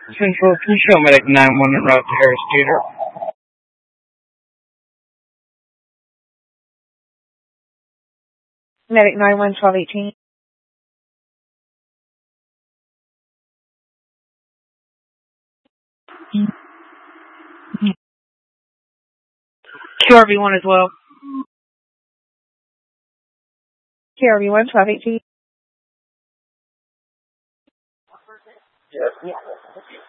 Central, can you show Medic 9-1 en route to Harris Theater? Medic 9-1, 1218. QRV1 as well. QRV1, 1218. Yes.